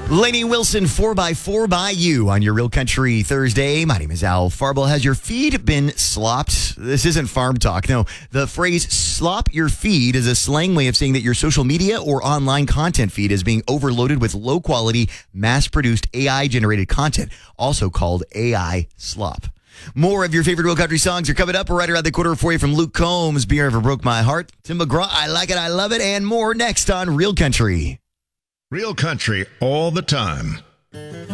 Lainey Wilson, 4x4 by you on your Real Country Thursday. My name is Al Farble. Has your feed been slopped? This isn't farm talk. No, the phrase slop your feed is a slang way of saying that your social media or online content feed is being overloaded with low quality, mass produced AI generated content, also called AI slop. More of your favorite Real Country songs are coming up right around the corner for you from Luke Combs, Beer Ever Broke My Heart, Tim McGraw, I Like It, I Love It, and more next on Real Country. Real Country all the time.